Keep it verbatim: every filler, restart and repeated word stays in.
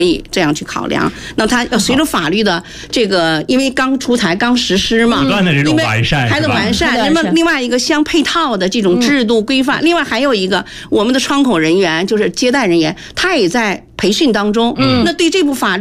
以这样去考量。那它要随着法律的这个，因为刚出台、刚实施嘛， 不断的这种完善， 还得完善。那么另外一个相配套的这种制度规范，另外还有一个我们的窗口人员，就是接待人员，他也在培训当中。嗯，那对这部法律。